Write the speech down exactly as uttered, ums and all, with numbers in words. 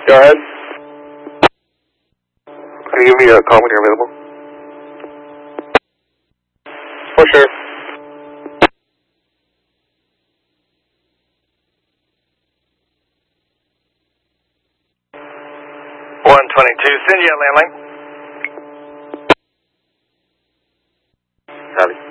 Go ahead. Can you give me a call when you're available? For sure. one twenty-two, send you a landline. Copy.